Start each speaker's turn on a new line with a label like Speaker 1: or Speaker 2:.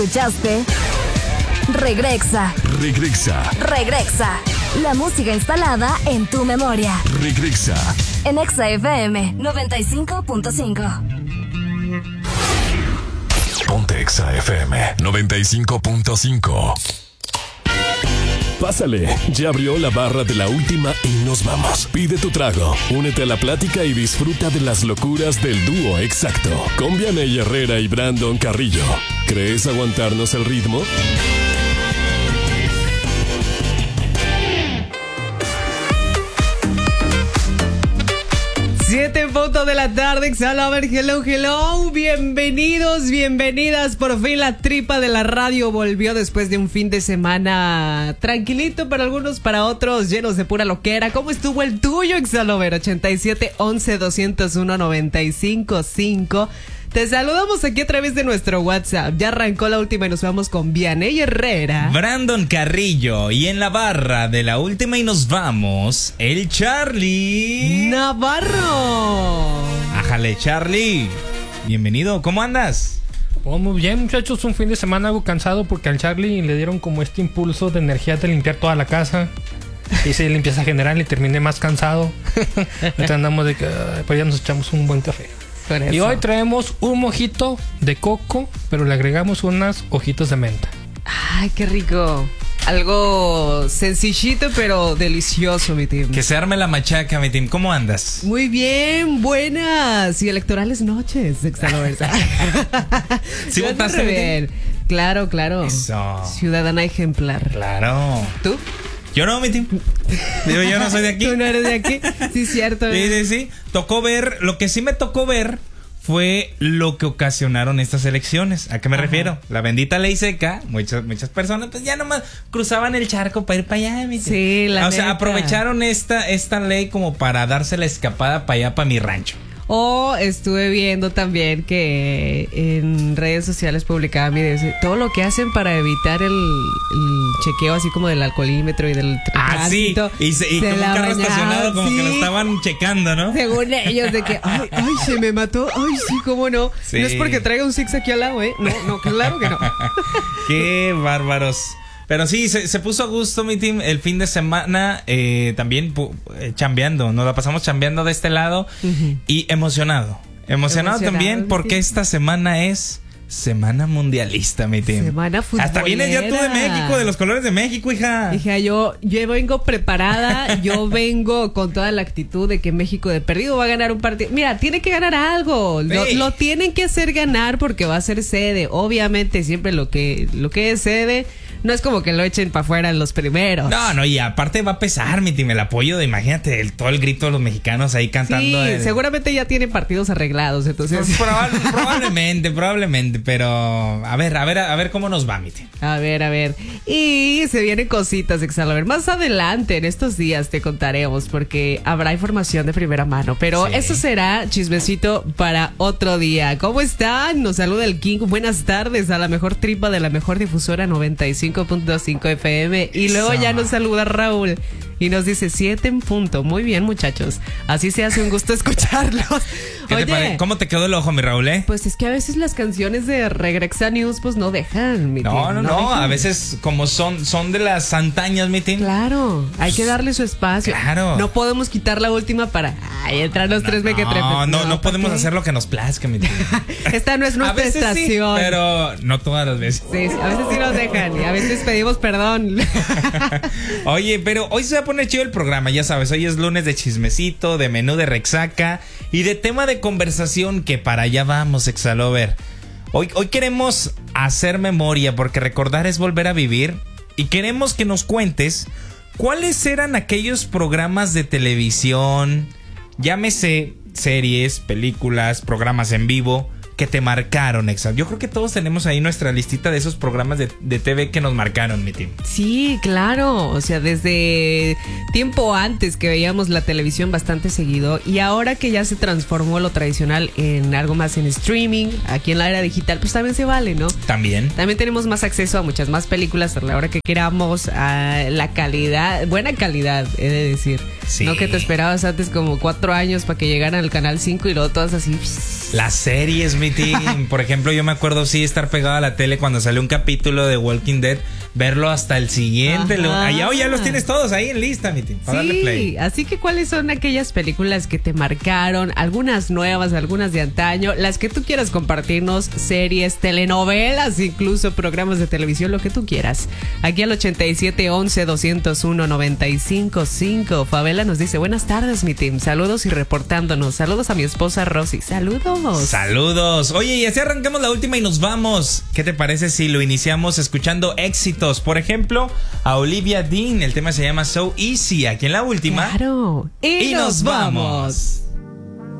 Speaker 1: ¿Escuchaste? Regresa. La música instalada en tu memoria.
Speaker 2: Regresa.
Speaker 1: En Exa FM 95.5.
Speaker 2: Ponte Exa FM 95.5. Pásale, ya abrió la barra de la última y nos vamos. Pide tu trago, únete a la plática y disfruta de las locuras del dúo exacto. Con Vianey Herrera y Brandon Carrillo. ¿Crees aguantarnos el ritmo?
Speaker 3: Siete en punto de la tarde, Exalover, hello, bienvenidos, bienvenidas, por fin la tripa de la radio volvió después de un fin de semana tranquilito para algunos, para otros llenos de pura loquera. ¿Cómo estuvo el tuyo, Exalover? 87 11 201 95 5. Te saludamos aquí a través de nuestro WhatsApp. Ya arrancó la última y nos vamos con Vianey Herrera,
Speaker 4: Brandon Carrillo, y en la barra de la última y nos vamos, el Charlie
Speaker 3: Navarro.
Speaker 4: Ájale, Charlie. Bienvenido, ¿cómo andas?
Speaker 5: Oh, muy bien, muchachos, un fin de semana algo cansado porque al Charlie le dieron como este impulso de energía de limpiar toda la casa. Y se limpieza general y terminé más cansado. Entonces andamos de que pues ya nos echamos un buen café. Y hoy traemos un mojito de coco, pero le agregamos unas hojitas de menta.
Speaker 3: Ay, qué rico. Algo sencillito pero delicioso, mi team.
Speaker 4: Que se arme la machaca, mi team. ¿Cómo andas?
Speaker 3: Muy bien, buenas y electorales noches, Exalover.
Speaker 4: ¿Sí votaste,
Speaker 3: bien? Claro.
Speaker 4: Eso.
Speaker 3: Ciudadana ejemplar.
Speaker 4: Claro.
Speaker 3: ¿Tú?
Speaker 4: Yo no, mi team. Digo, yo no soy de aquí.
Speaker 3: ¿Tú no eres de aquí? Sí, cierto.
Speaker 4: Sí. Tocó ver, lo que sí me tocó ver fue lo que ocasionaron estas elecciones. ¿A qué me refiero? La bendita ley seca. Muchas personas pues ya nomás cruzaban el charco para ir para allá, mi team.
Speaker 3: Sí, la
Speaker 4: O sea,
Speaker 3: neta.
Speaker 4: aprovecharon esta ley como para darse la escapada para allá, para mi rancho.
Speaker 3: O estuve viendo también que en redes sociales publicaban videos de todo lo que hacen para evitar el chequeo así como del alcoholímetro y del tránsito.
Speaker 4: Sí. Y como un carro estacionado como que lo estaban checando, ¿no?
Speaker 3: Según ellos, de que, ay, se me mató. Ay, sí, cómo no.
Speaker 4: Sí.
Speaker 3: No es porque traiga un six aquí al lado, ¿eh? No, claro que no.
Speaker 4: Qué bárbaros. Pero sí, se puso a gusto, mi team, el fin de semana, también chambeando. Nos la pasamos chambeando de este lado. Y emocionado también porque esta semana es Semana Mundialista, mi team.
Speaker 3: Semana futbolera.
Speaker 4: Hasta vienes ya tú de México, de los colores de México, hija.
Speaker 3: Hija, yo vengo preparada, yo vengo con toda la actitud de que México de perdido va a ganar un partido. Mira, tiene que ganar algo.
Speaker 4: Sí.
Speaker 3: Lo tienen que hacer ganar porque va a ser sede. Obviamente, siempre lo que es sede, no es como que lo echen para afuera en los primeros.
Speaker 4: No, y aparte va a pesar, mi team, el apoyo de, imagínate, todo el grito de los mexicanos ahí cantando.
Speaker 3: Sí, seguramente ya tienen partidos arreglados, entonces.
Speaker 4: Pues, probablemente, pero a ver cómo nos va, mi team.
Speaker 3: A ver. Y se vienen cositas, Exalover. Más adelante, en estos días, te contaremos porque habrá información de primera mano. Pero
Speaker 4: Sí.
Speaker 3: eso será chismecito para otro día. ¿Cómo están? Nos saluda el King. Buenas tardes a la mejor tripa de la mejor difusora 95.5 FM. Y luego
Speaker 4: Eso.
Speaker 3: ya nos saluda Raúl y nos dice 7 en punto. Muy bien, muchachos. Así se hace un gusto escucharlos.
Speaker 4: ¿Qué te parece? ¿Cómo te quedó el ojo, mi Raúl,
Speaker 3: Pues es que a veces las canciones de Regrexa News pues no dejan, mi team,
Speaker 4: No,
Speaker 3: dejan.
Speaker 4: a veces como son de las antañas, mi team.
Speaker 3: Claro, hay que darle su espacio.
Speaker 4: Claro.
Speaker 3: No podemos quitar la última para entrar los tres mequetrefes.
Speaker 4: No podemos
Speaker 3: ¿para qué?
Speaker 4: hacer lo que nos plazca, mi team.
Speaker 3: Esta no es
Speaker 4: A
Speaker 3: nuestra
Speaker 4: veces sí,
Speaker 3: estación.
Speaker 4: pero no todas las veces.
Speaker 3: Sí, a veces sí nos dejan y a veces pedimos perdón.
Speaker 4: Oye, pero hoy se va a poner chido el programa, ya sabes. Hoy es lunes de chismecito, de menú de Rexaca y de tema de conversación, que para allá vamos, Exalover. Hoy queremos hacer memoria porque recordar es volver a vivir, y queremos que nos cuentes cuáles eran aquellos programas de televisión, llámese series, películas, programas en vivo, que te marcaron, Exa. Yo creo que todos tenemos ahí nuestra listita de esos programas de TV que nos marcaron, mi team.
Speaker 3: Sí, claro, o sea, desde tiempo antes que veíamos la televisión bastante seguido, y ahora que ya se transformó lo tradicional en algo más en streaming, aquí en la era digital, pues también se vale, ¿no?
Speaker 4: También
Speaker 3: Tenemos más acceso a muchas más películas a la hora que queramos, a la calidad, buena calidad, he de decir.
Speaker 4: Sí.
Speaker 3: No que te esperabas antes como 4 años para que llegaran al canal 5 y luego todas así.
Speaker 4: las series, mi team. Por ejemplo, yo me acuerdo sí estar pegado a la tele cuando salió un capítulo de Walking Dead, verlo hasta el siguiente. Ya los tienes todos ahí en lista, mi team. Para darle play.
Speaker 3: Así que ¿cuáles son aquellas películas que te marcaron? Algunas nuevas, algunas de antaño, las que tú quieras compartirnos, series, telenovelas, incluso programas de televisión, lo que tú quieras. Aquí al 8711-201-955. Fabela nos dice, buenas tardes, mi team. Saludos y reportándonos. Saludos a mi esposa Rosy. Saludos.
Speaker 4: Saludos. Oye, y así arrancamos la última y nos vamos. ¿Qué te parece si lo iniciamos escuchando éxitos? Por ejemplo, a Olivia Dean. El tema se llama So Easy. Aquí en la última.
Speaker 3: Claro. Y nos vamos.